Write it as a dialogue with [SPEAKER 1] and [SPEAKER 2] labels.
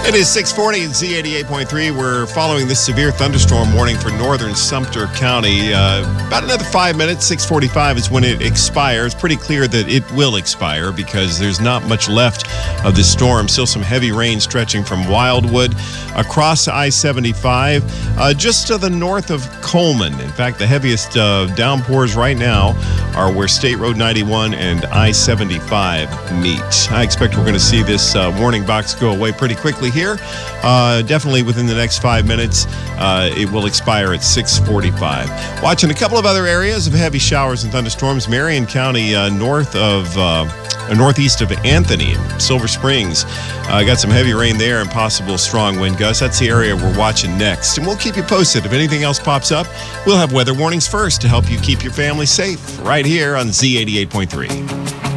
[SPEAKER 1] It is 6:40 at Z88.3. We're following this severe thunderstorm warning for northern Sumter County. About another 5 minutes, 6:45 is when it expires. Pretty clear that it will expire because there's not much left of this storm. Still some heavy rain stretching from Wildwood across I-75, just to the north of Coleman. In fact, the heaviest downpours right now are where State Road 91 and I-75 meet. I expect we're going to see this warning box go away pretty quickly here. Definitely within the next 5 minutes. It will expire at 6:45. Watching a couple of other areas of heavy showers and thunderstorms. Marion County, northeast of Anthony, Silver Springs. Got some heavy rain there and possible strong wind gusts. That's the area we're watching next. And we'll keep you posted. If anything else pops up, we'll have weather warnings first to help you keep your family safe right here on Z88.3.